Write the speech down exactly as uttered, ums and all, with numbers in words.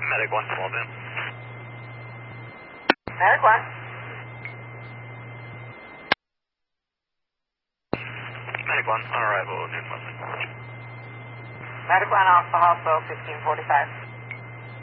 Medic one, small bin. Medic one. Medic one, on arrival, Newton Muslim. Medic one, Alpha Hospital, fifteen forty-five.